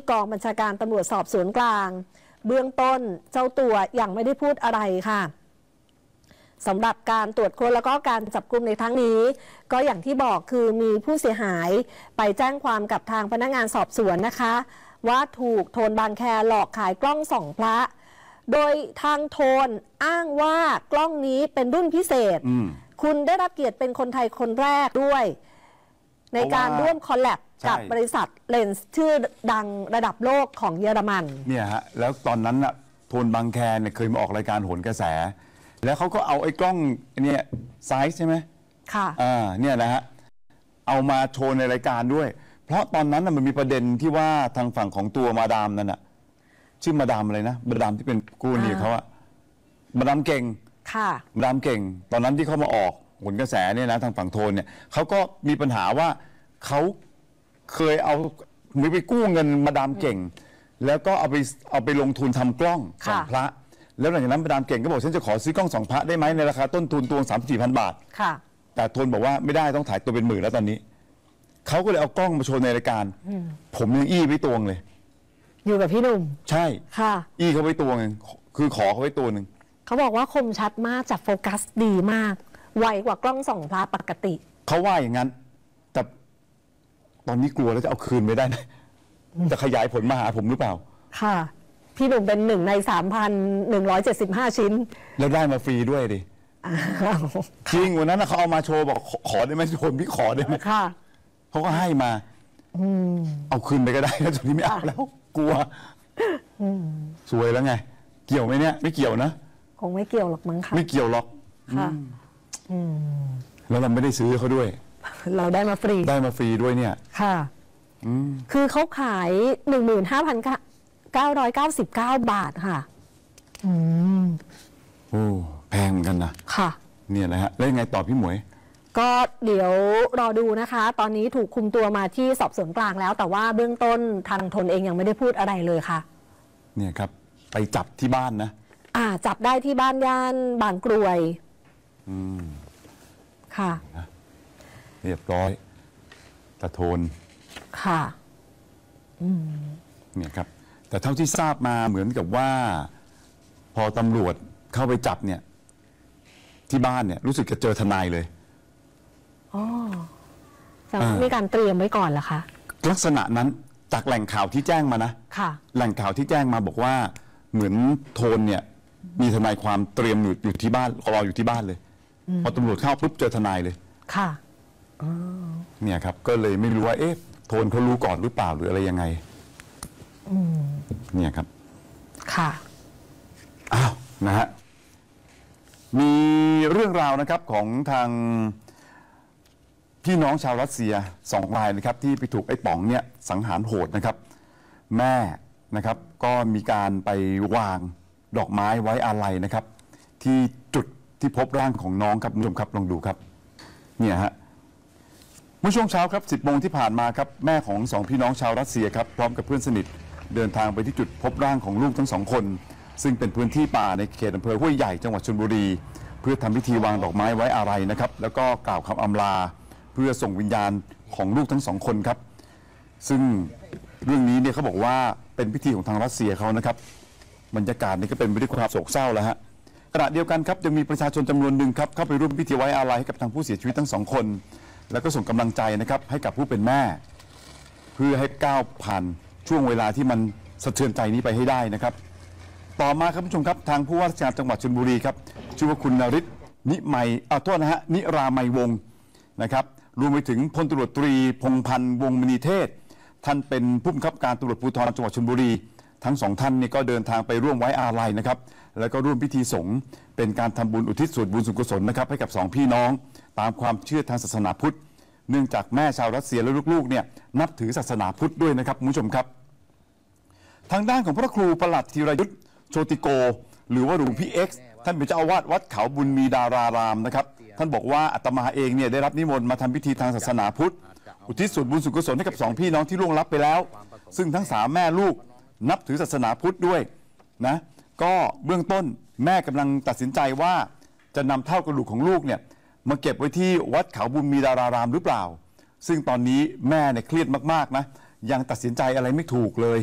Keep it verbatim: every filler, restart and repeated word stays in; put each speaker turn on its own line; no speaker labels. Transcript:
กองบัญชาการตำรวจสอบสวนกลางเบื้องต้นเจ้าตัวยังไม่ได้พูดอะไรค่ะสำหรับการตรวจค้นแล้วก็การจับกุมในครั้งนี้ก็อย่างที่บอกคือมีผู้เสียหายไปแจ้งความกับทางพนักงานสอบสวนนะคะว่าถูกโทนบางแคหลอกขายกล้องส่องพระโดยทางโทนอ้างว่ากล้องนี้เป็นรุ่นพิเศษคุณได้รับเกียรติเป็นคนไทยคนแรกด้วยในการร่วมคอลแลบกับบริษัทเลนส์ชื่อดังระดับโลกของเยอรมัน
เนี่ยฮะแล้วตอนนั้นน่ะโทนบางแคเนี่ยเคยมาออกรายการโหนกระแสแล้วเขาก็เอาไอ้กล้องเนี่ยไซส์ใช่ไหม
ค่ะ
อ่าเนี่ยนะฮะเอามาโชว์ในรายการด้วยเพราะตอนนั้นน่ะมันมีประเด็นที่ว่าทางฝั่งของตัวมาดามนั่นน่ะชื่อมาดามอะไรนะมาดามที่เป็นกู้หนี้เขาอะมาดามเก่ง
ค่ะ
มาดามเก่งตอนนั้นที่เขามาออกโหนกระแสเนี่ยนะทางฝั่งโทนเนี่ยเขาก็มีปัญหาว่าเขาเคยเอามือไปกู้เงินมาดามเก่งแล้วก็เอาไปเอาไปลงทุนทำกล้องส่องพระแล้วหลังจากนั้นมาดามเก่งก็บอกฉันจะขอซื้อกล้องส่องพระได้ไหมในราคาต้นทุนตัวสามสิบสี่พันบาท
ค่ะ
แต่โทนบอกว่าไม่ได้ต้องถ่ายตัวเป็นหมื่นแล้วตอนนี้เขาก็เลยเอากล้องมาโชว์ในรายการผมยังอี้ไว้ตัวเลย
อยู่กับพี่หนุ่ม
ใช่
ค่ะ
อี้เขาไว้ตัวนึงคือขอเขาไว้ตัวหนึ่ง
เขาบอกว่าคมชัดมากจับโฟกัสดีมากไวกว่ากล้องส่องพระปกติ
เขาว่าอย่างนั้นแต่ตอนนี้กลัวแล้วจะเอาคืนไม่ได้นะจะขยายผลมาหาผมหรือเปล่า
ค่ะพี่หนุ่มเป็นหนึ่งในสามพันหนึ่งร้อยเจ็ดสิบห้าชิ้น
แล้วได้มาฟรีด้วยดิจริงวันนั้นเขาเอามาโชว์บอกขอได้ไหมทุกคนพี่ขอได้ไหม
ค่ะ
เขาก็ให้มาเอาคืนไปก็ได้แล้วตอนนี้ไม่เอาแล้วกลัวสวยแล้วไงเกี่ยวไหมเนี่ยไม่เกี่ยวนะ
คงไม่เกี่ยวหรอกมั้งค่ะ
ไม่เกี่ยวหรอก
ค่ะ
แล้วเราไม่ได้ซื้อเขาด้วย
เราได้มาฟรี
ได้มาฟรีด้วยเนี่ย
ค่ะคือเขาขายหนึ่งหมื่นห้าพันเก้าร้อยเก้าสิบเก้าบาทค่ะอืม
โอ้แพงเหมือนกันนะ
ค่ะ
เนี่ยนะฮะแล้วยังไงต่อพี่หมวย
ก็เดี๋ยวรอดูนะคะตอนนี้ถูกคุมตัวมาที่สอบสวนกลางแล้วแต่ว่าเบื้องต้นทางทนเองยังไม่ได้พูดอะไรเลยค่ะ
เนี่ยครับไปจับที่บ้านนะ
อ่าจับได้ที่บ้านย่านบางกรวย
อืม
ค่ะ
เรียบร้อยตะโทน
ค่ะอืม
เนี่ยครับแต่เท่าที่ทราบมาเหมือนกับว่าพอตำรวจเข้าไปจับเนี่ยที่บ้านเนี่ยรู้สึกจะเจอทนายเลย
อ๋อจะมีการเตรียมไว้ก่อนเหรอคะ
ลักษณะนั้นจากแหล่งข่าวที่แจ้งมานะ
ค่ะ
แหล่งข่าวที่แจ้งมาบอกว่าเหมือนโทนเนี่ยมีทนายความเตรียมอยู่อยู่ที่บ้านรออยู่ที่บ้านเลยพอตำรวจเข้าปุ๊บเจอทนายเลย
ค่ะ
เนี่ยครับก็เลยไม่รู้ว่าเอ๊ะโทนเขารู้ก่อนหรือเปล่าหรืออะไรยังไงเนี่ยครับ
ค่ะ
อ้าวนะฮะมีเรื่องราวนะครับของทางพี่น้องชาวรัสเซียสองรายนะครับที่ไปถูกไอ้ป๋องเนี่ยสังหารโหดนะครับแม่นะครับก็มีการไปวางดอกไม้ไว้อาลัยนะครับที่จุดที่พบร่างของน้องครับคุณผู้ชมครับลองดูครับเนี่ยฮะเมื่อช่วงเช้าครับสิบโมงที่ผ่านมาครับแม่ของสองพี่น้องชาวรัสเซียครับพร้อมกับเพื่อนสนิทเดินทางไปที่จุดพบร่างของลูกทั้งสองคนซึ่งเป็นพื้นที่ป่าในเขตอำเภอห้วยใหญ่จังหวัดชลบุรีเพื่อทำพิธีวางดอกไม้ไว้อาลัยนะครับแล้วก็กล่าวคำอำลาเพื่อส่งวิญญาณของลูกทั้งสองคนครับซึ่งเรื่องนี้เนี่ยเขาบอกว่าเป็นพิธีของทางรัสเซียเขานะครับบรรยากาศนี่ก็เป็นไปด้วยความโศกเศร้าแล้วฮะขณะเดียวกันครับยังมีประชาชนจำนวนหนึ่งครับเข้าไปร่วมพิธีไว้อาลัยให้กับทางผู้เสียชีวิตทั้งสองคนแล้วก็ส่งกำลังใจนะครับให้กับผู้เป็นแม่เพื่อให้ก้าวผ่านช่วงเวลาที่มันสะเทือนใจนี้ไปให้ได้นะครับต่อมาครับผู้ชมครับทางผู้ว่าราชการจังหวัดชลบุรีครับชื่อว่าคุณนฤทธิ์นิไมเอาโทษนะฮะนิราไมยวงศ์นะครับรวมไปถึงพลตำรวจตรีพงพันธ์วงศ์มณีเทศท่านเป็นผู้บังคับการตำรวจภูธรจังหวัดชลบุรีทั้งสองท่านนี่ก็เดินทางไปร่วมไว้อาลัยนะครับแล้วก็ร่วมพิธีสงฆ์เป็นการทำบุญอุทิศส่วนบุญส่วนกุศลนะครับให้กับสองพี่น้องตามความเชื่อทางศาสนาพุทธเนื่องจากแม่ชาวรัสเซียและลูกๆเนี่ยนับถือศาสนาพุทธด้วยนะครับคุณผู้ชมครับทางด้านของพระครูประหลัดธีรยุทธโชติโกหรือว่าหลวงพี่เอ็กซ์ท่านเป็นเจ้าอาวาสวัดเขาบุญมีดารารามนะครับท่านบอกว่าอาตมาเองเนี่ยได้รับนิมนต์มาทำพิธีทางศาสนาพุทธอุทิศส่วนบุญส่วนกุศลให้กับสองพี่น้องที่ล่วงลับไปแล้วซึ่งทั้งสามแม่ลูกนับถือศาสนาพุทธด้วยนะก็เบื้องต้นแม่กำลังตัดสินใจว่าจะนำเท่ากระดูกของลูกเนี่ยมาเก็บไว้ที่วัดเขาบุญมีดารารามหรือเปล่าซึ่งตอนนี้แม่เนี่ยเครียดมากๆนะยังตัดสินใจอะไรไม่ถูกเลย